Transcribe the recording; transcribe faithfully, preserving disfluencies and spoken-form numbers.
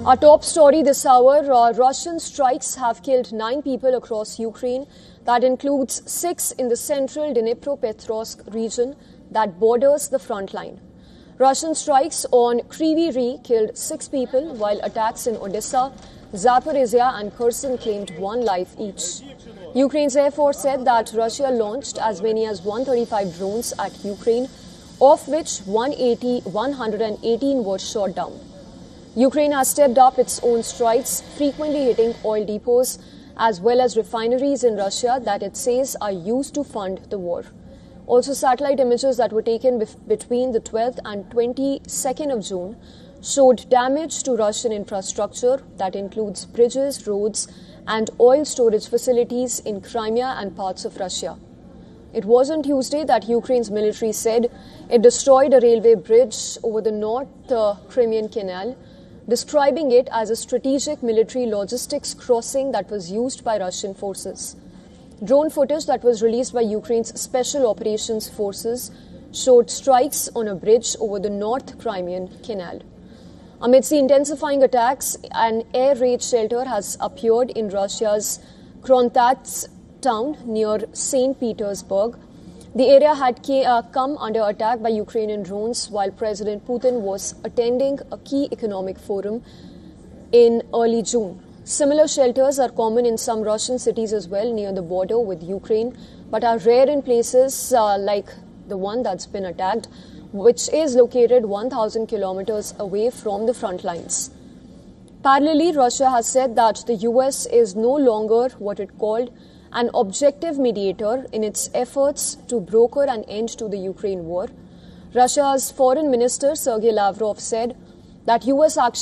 Our top story this hour, uh, Russian strikes have killed nine people across Ukraine. That includes six in the central Dnipropetrovsk region that borders the front line. Russian strikes on Kryvyi Rih killed six people, while attacks in Odessa, Zaporizhia and Kherson claimed one life each. Ukraine's Air Force said that Russia launched as many as one hundred thirty-five drones at Ukraine, of which one hundred eighteen were shot down. Ukraine has stepped up its own strikes, frequently hitting oil depots as well as refineries in Russia that it says are used to fund the war. Also, satellite images that were taken between the twelfth and twenty-second of June showed damage to Russian infrastructure that includes bridges, roads, and oil storage facilities in Crimea and parts of Russia. It was on Tuesday that Ukraine's military said it destroyed a railway bridge over the North uh, Crimean Canal, describing it as a strategic military logistics crossing that was used by Russian forces. Drone footage that was released by Ukraine's Special Operations Forces showed strikes on a bridge over the North Crimean Canal. Amidst the intensifying attacks, an air raid shelter has appeared in Russia's Krontats town near Saint Petersburg. The area had come under attack by Ukrainian drones while President Putin was attending a key economic forum in early June. Similar shelters are common in some Russian cities as well near the border with Ukraine, but are rare in places uh, like the one that's been attacked, which is located one thousand kilometers away from the front lines. Parallelly, Russia has said that the U S is no longer what it called an objective mediator in its efforts to broker an end to the Ukraine war. Russia's Foreign Minister Sergei Lavrov said that U S action